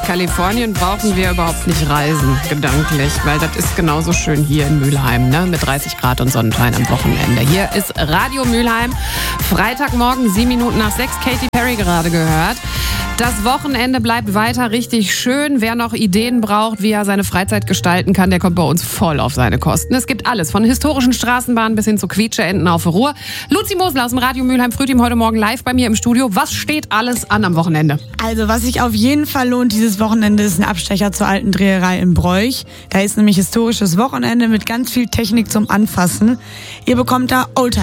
Kalifornien brauchen wir überhaupt nicht reisen, gedanklich, weil das ist genauso schön hier in Mülheim, ne? Mit 30 Grad und Sonnenschein am Wochenende. Hier ist Radio Mülheim, Freitagmorgen, 7 Minuten nach 6, Katy Perry gerade gehört. Das Wochenende bleibt weiter richtig schön. Wer noch Ideen braucht, wie er seine Freizeit gestalten kann, der kommt bei uns voll auf seine Kosten. Es gibt alles, von historischen Straßenbahnen bis hin zu Quietscheenten auf Ruhr. Luzi Mosler aus dem Radio Mülheim Frühteam heute Morgen live bei mir im Studio. Was steht alles an am Wochenende? Also, was sich auf jeden Fall lohnt dieses Wochenende, ist ein Abstecher zur alten Dreherei in Broich. Da ist nämlich historisches Wochenende mit ganz viel Technik zum Anfassen. Ihr bekommt da Oldtimer